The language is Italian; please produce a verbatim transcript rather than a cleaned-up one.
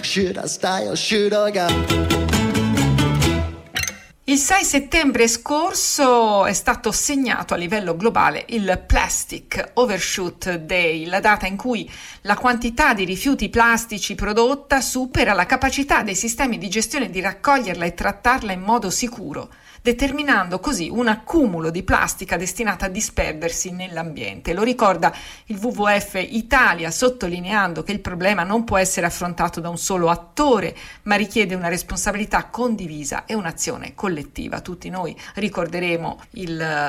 Should I stay or should I go? Il sei settembre scorso è stato segnato a livello globale il Plastic Overshoot Day, la data in cui la quantità di rifiuti plastici prodotta supera la capacità dei sistemi di gestione di raccoglierla e trattarla in modo sicuro, determinando così un accumulo di plastica destinata a disperdersi nell'ambiente. Lo ricorda il W W F Italia, sottolineando che il problema non può essere affrontato da un solo attore, ma richiede una responsabilità condivisa e un'azione collettiva. Tutti noi ricorderemo il